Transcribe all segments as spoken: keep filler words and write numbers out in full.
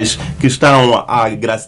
que estão a,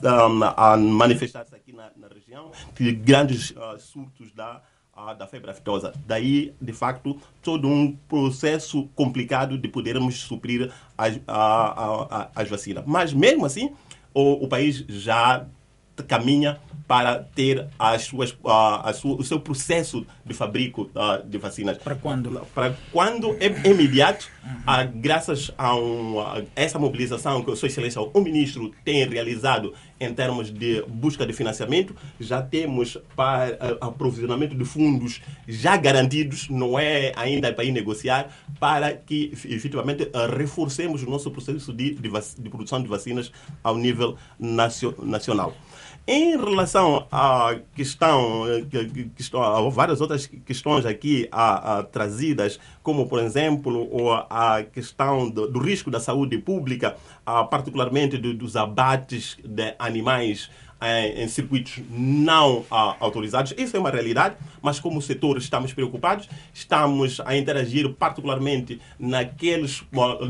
a manifestar-se aqui na, na região, de grandes uh, surtos da, uh, da febre aftosa. Daí, de facto, todo um processo complicado de podermos suprir as, a, a, a, as vacinas. Mas, mesmo assim, o, o país já caminha para ter as suas, uh, a sua, o seu processo de fabrico uh, de vacinas. Para quando? Para quando é imediato, uhum. uh, graças a, um, a essa mobilização que o Sua Excelência, o Ministro, tem realizado em termos de busca de financiamento, já temos para uh, aprovisionamento de fundos já garantidos, não é ainda para ir negociar, para que efetivamente uh, reforcemos o nosso processo de, de, de produção de vacinas ao nível nacio, nacional. Em relação à questão, questão a várias outras questões aqui a, a, trazidas, como, por exemplo, a questão do, do risco da saúde pública, a, particularmente do, dos abates de animais em, em circuitos não a, autorizados. Isso é uma realidade, mas como setor estamos preocupados, estamos a interagir particularmente naquelas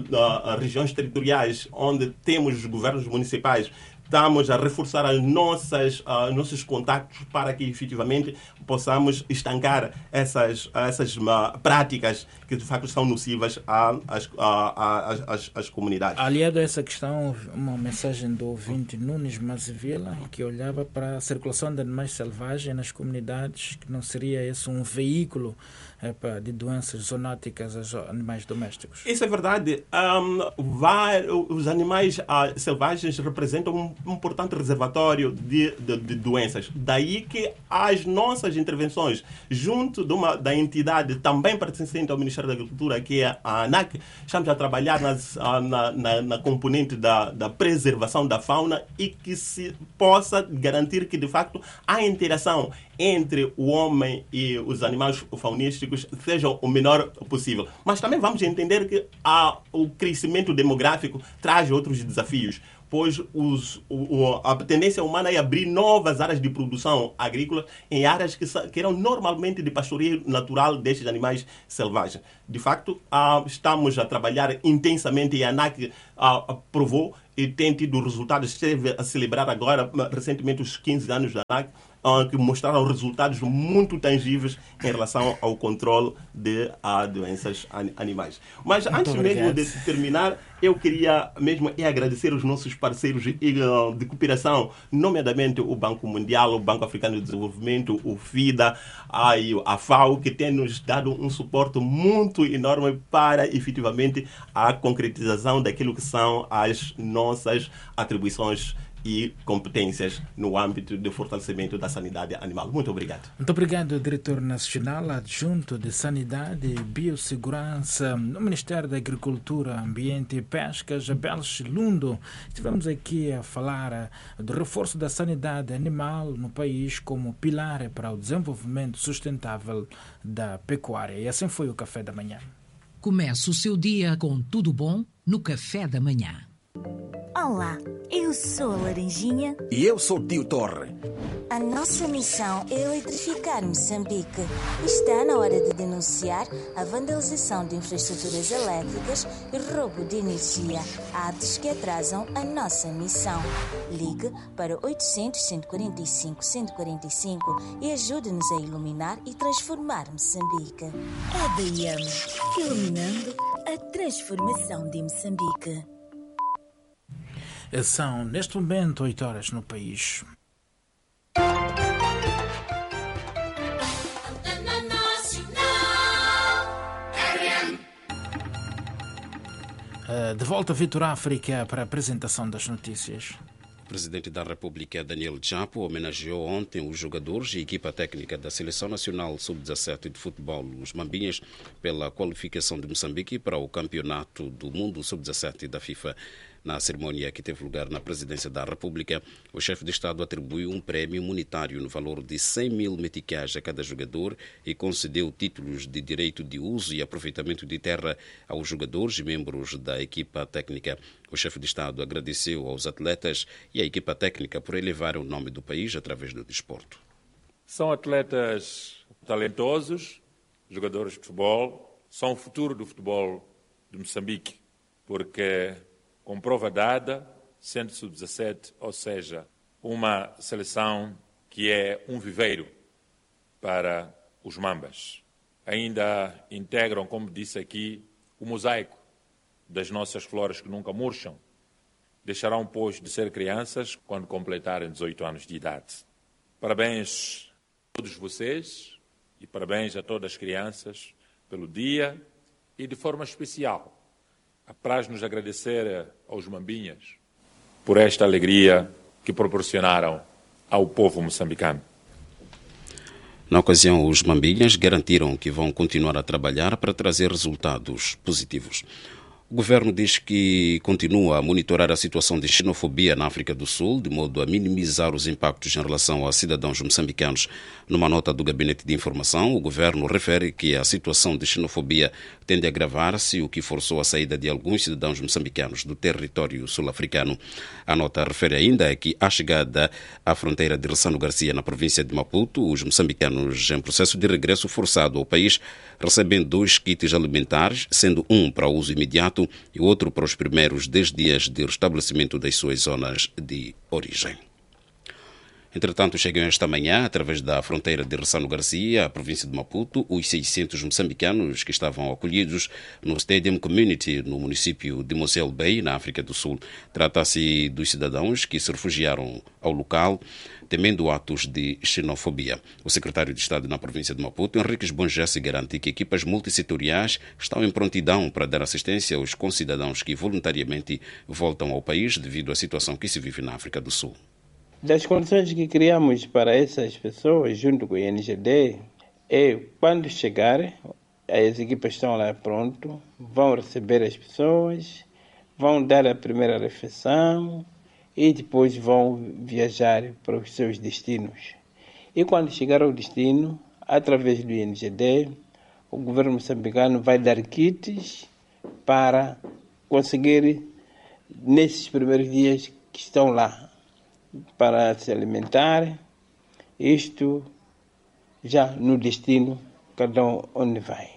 uh, regiões territoriais onde temos governos municipais. Estamos a reforçar as nossas, uh, nossos contactos para que efetivamente possamos estancar essas, essas uh, práticas que de facto são nocivas às, às, às, às comunidades. Aliado a essa questão, uma mensagem do ouvinte Nunes Mazivela, que olhava para a circulação de animais selvagens nas comunidades, que não seria esse um veículo epa, de doenças zoonóticas aos animais domésticos. Isso é verdade. Um, vai, os animais uh, selvagens representam um, um importante reservatório de, de, de doenças. Daí que as nossas intervenções, junto de uma, da entidade também pertencente ao Ministério da Agricultura, que é a ANAC, estamos a trabalhar nas, uh, na, na, na componente da, da preservação da fauna e que se possa garantir que, de facto, a interação entre o homem e os animais faunísticos seja o menor possível. Mas também vamos entender que a, o crescimento demográfico traz outros desafios, pois os, o, a tendência humana é abrir novas áreas de produção agrícola em áreas que, que eram normalmente de pastoreio natural destes animais selvagens. De facto, ah, estamos a trabalhar intensamente e a ANAC ah, aprovou e tem tido resultados. Esteve a celebrar agora, recentemente, os quinze anos da ANAC, que mostraram resultados muito tangíveis em relação ao controle de uh, doenças animais. Mas muito antes obrigado. mesmo de terminar, eu queria mesmo é agradecer os nossos parceiros de, de cooperação, nomeadamente o Banco Mundial, o Banco Africano de Desenvolvimento, o FIDA a, e a FAO, que tem nos dado um suporte muito enorme para, efetivamente, a concretização daquilo que são as nossas atribuições e competências no âmbito do fortalecimento da sanidade animal. Muito obrigado. Muito obrigado, Diretor Nacional Adjunto de Sanidade e Biossegurança no Ministério da Agricultura, Ambiente e Pesca, Jabel Chilundo. Estivemos aqui a falar do reforço da sanidade animal no país como pilar para o desenvolvimento sustentável da pecuária. E assim foi o Café da Manhã. Comece o seu dia com tudo bom no Café da Manhã. Olá, eu sou a Laranjinha. E eu sou o Tio Torre. A nossa missão é eletrificar Moçambique. Está na hora de denunciar a vandalização de infraestruturas elétricas e roubo de energia, atos que atrasam a nossa missão. Ligue para oitocentos, cento e quarenta e cinco, cento e quarenta e cinco e ajude-nos a iluminar e transformar Moçambique. A D I M, iluminando a transformação de Moçambique. São, neste momento, oito horas no país. De volta a Vitor África para a apresentação das notícias. O Presidente da República, Daniel Chapo, homenageou ontem os jogadores e equipa técnica da Seleção Nacional sub dezassete de futebol, os Mambinhas, pela qualificação de Moçambique para o Campeonato do Mundo sub dezassete da FIFA. Na cerimónia que teve lugar na Presidência da República, o chefe de Estado atribuiu um prémio monetário no valor de cem mil meticais a cada jogador e concedeu títulos de direito de uso e aproveitamento de terra aos jogadores e membros da equipa técnica. O chefe de Estado agradeceu aos atletas e à equipa técnica por elevar o nome do país através do desporto. São atletas talentosos, jogadores de futebol, são o futuro do futebol de Moçambique, porque com prova dada, sendo sub dezassete, ou seja, uma seleção que é um viveiro para os Mambas. Ainda integram, como disse aqui, o mosaico das nossas flores que nunca murcham. Deixarão, pois, de ser crianças quando completarem dezoito anos de idade. Parabéns a todos vocês e parabéns a todas as crianças pelo dia e, de forma especial, apraz-nos agradecer aos Mambinhas por esta alegria que proporcionaram ao povo moçambicano. Na ocasião, os Mambinhas garantiram que vão continuar a trabalhar para trazer resultados positivos. O governo diz que continua a monitorar a situação de xenofobia na África do Sul, de modo a minimizar os impactos em relação a cidadãos moçambicanos. Numa nota do Gabinete de Informação, o governo refere que a situação de xenofobia tende a agravar-se, o que forçou a saída de alguns cidadãos moçambicanos do território sul-africano. A nota refere ainda que, à chegada à fronteira de Ressano Garcia, na província de Maputo, os moçambicanos em processo de regresso forçado ao país recebem dois kits alimentares, sendo um para uso imediato e outro para os primeiros dez dias de restabelecimento das suas zonas de origem. Entretanto, chegam esta manhã, através da fronteira de Ressano Garcia, a província de Maputo, os seiscentos moçambicanos que estavam acolhidos no Stadium Community, no município de Mosel Bay, na África do Sul. Trata-se dos cidadãos que se refugiaram ao local, temendo atos de xenofobia. O secretário de Estado na província de Maputo, Henriques Bonjesse, garante que equipas multissetoriais estão em prontidão para dar assistência aos concidadãos que voluntariamente voltam ao país devido à situação que se vive na África do Sul. Das condições que criamos para essas pessoas, junto com o I N G D, é quando chegarem, as equipas estão lá prontas, vão receber as pessoas, vão dar a primeira refeição e depois vão viajar para os seus destinos. E quando chegar ao destino, através do I N G D, o governo moçambicano vai dar kits para conseguir, nesses primeiros dias que estão lá, para se alimentar, isto já no destino, cada um onde vai.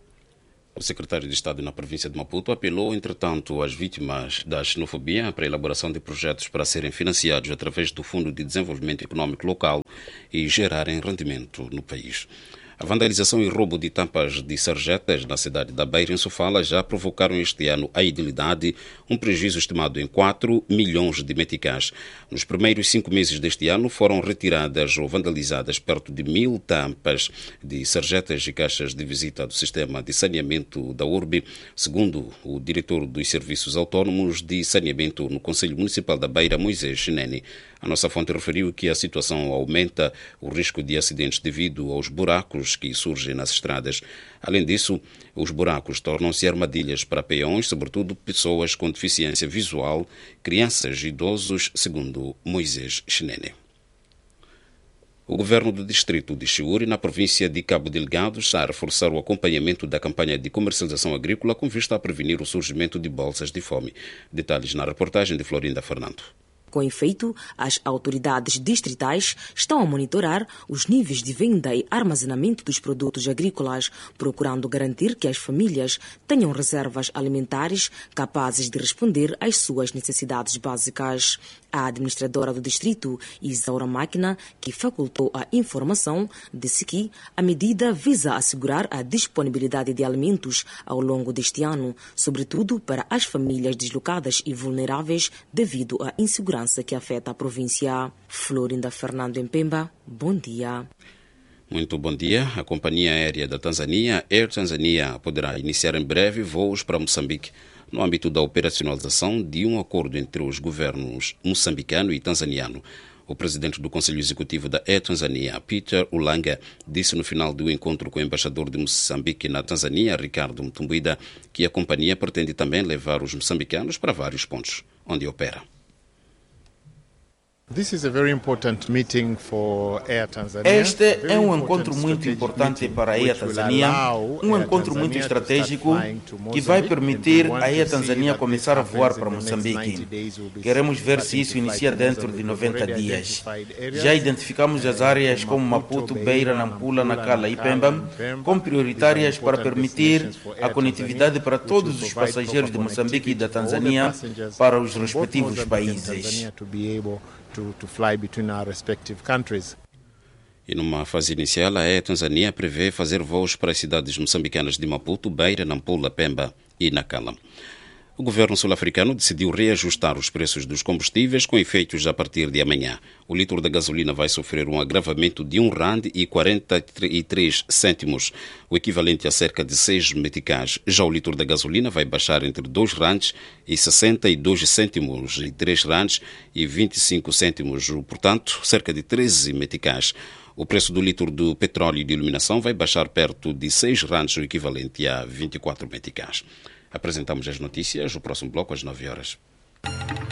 O secretário de Estado na província de Maputo apelou, entretanto, às vítimas da xenofobia para a elaboração de projetos para serem financiados através do Fundo de Desenvolvimento Econômico Local e gerarem rendimento no país. A vandalização e roubo de tampas de sarjetas na cidade da Beira, em Sofala, já provocaram este ano à idilidade um prejuízo estimado em quatro milhões de meticais. Nos primeiros cinco meses deste ano foram retiradas ou vandalizadas perto de mil tampas de sarjetas e caixas de visita do sistema de saneamento da urbe, segundo o diretor dos Serviços Autónomos de Saneamento no Conselho Municipal da Beira, Moisés Chinene. A nossa fonte referiu que a situação aumenta o risco de acidentes devido aos buracos que surgem nas estradas. Além disso, os buracos tornam-se armadilhas para peões, sobretudo pessoas com deficiência visual, crianças e idosos, segundo Moisés Chinene. O governo do distrito de Chiuri, na província de Cabo Delgado, está a reforçar o acompanhamento da campanha de comercialização agrícola com vista a prevenir o surgimento de bolsas de fome. Detalhes na reportagem de Florinda Fernando. Com efeito, as autoridades distritais estão a monitorar os níveis de venda e armazenamento dos produtos agrícolas, procurando garantir que as famílias tenham reservas alimentares capazes de responder às suas necessidades básicas. A administradora do distrito, Isaura Máquina, que facultou a informação, disse que a medida visa assegurar a disponibilidade de alimentos ao longo deste ano, sobretudo para as famílias deslocadas e vulneráveis devido à insegurança que afeta a província. Florinda Fernando em Pemba, bom dia. Muito bom dia. A companhia aérea da Tanzânia, Air Tanzania, poderá iniciar em breve voos para Moçambique no âmbito da operacionalização de um acordo entre os governos moçambicano e tanzaniano. O presidente do Conselho Executivo da Air Tanzania, Peter Ulanga, disse no final do encontro com o embaixador de Moçambique na Tanzânia, Ricardo Mtumbuida, que a companhia pretende também levar os moçambicanos para vários pontos onde opera. Este é um encontro muito importante para a Air Tanzânia, um encontro muito estratégico que vai permitir a Air Tanzânia começar a voar para Moçambique. Queremos ver se isso inicia dentro de noventa dias. Já identificamos as áreas como Maputo, Beira, Nampula, Nacala e Pemba como prioritárias para permitir a conectividade para todos os passageiros de Moçambique e da Tanzânia para os respectivos países. To, to fly between our respective countries. E numa fase inicial, a Air Tanzânia prevê fazer voos para as cidades moçambicanas de Maputo, Beira, Nampula, Pemba e Nacala. O governo sul-africano decidiu reajustar os preços dos combustíveis com efeitos a partir de amanhã. O litro da gasolina vai sofrer um agravamento de um rand e quarenta e três cêntimos, o equivalente a cerca de seis meticais. Já o litro da gasolina vai baixar entre dois rands e sessenta e dois cêntimos e três rands e vinte e cinco cêntimos, portanto, cerca de treze meticais. O preço do litro do petróleo de iluminação vai baixar perto de seis rands, o equivalente a vinte e quatro meticais. Apresentamos as notícias, o próximo bloco às nove horas.